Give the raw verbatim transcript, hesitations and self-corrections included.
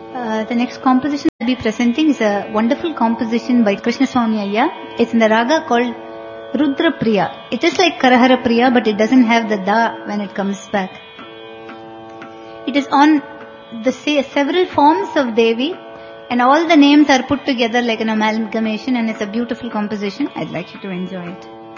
Uh, the next composition I'll be presenting is a wonderful composition by Krishna Swami Ayya. It's in the raga called Rudra Priya. It is like Karahara Priya, but it doesn't have the da when it comes back. It is on the several forms of Devi, and all the names are put together like an amalgamation, and it's a beautiful composition. I'd like you to enjoy it.